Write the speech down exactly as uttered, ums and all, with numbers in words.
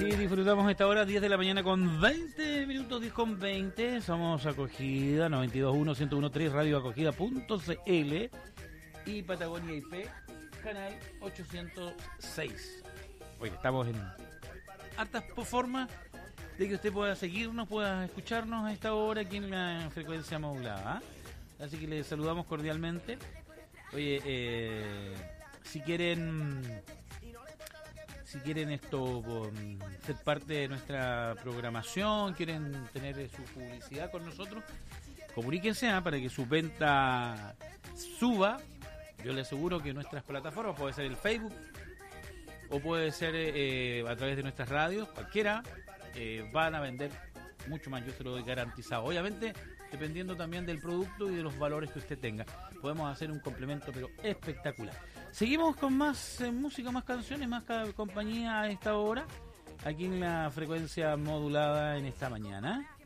Así disfrutamos esta hora, diez de la mañana con veinte minutos, diez con veinte. Somos Acogida, noventa y dos punto uno, ciento uno punto tres, radio acogida punto c l y Patagonia I P, canal ochocientos seis. Oye, estamos en hartas formas de que usted pueda seguirnos, pueda escucharnos a esta hora aquí en la frecuencia modulada. ¿eh? Así que les saludamos cordialmente. Oye, eh, si quieren... Si quieren esto, um, ser parte de nuestra programación, quieren tener eh, su publicidad con nosotros, comuníquense ¿eh? para que su venta suba. Yo les aseguro que nuestras plataformas, puede ser el Facebook o puede ser eh, a través de nuestras radios, cualquiera, eh, van a vender mucho más, yo se lo doy garantizado. Obviamente, dependiendo también del producto y de los valores que usted tenga. Podemos hacer un complemento, pero espectacular. Seguimos con más eh, música, más canciones, más compañía a esta hora, aquí en la frecuencia modulada en esta mañana.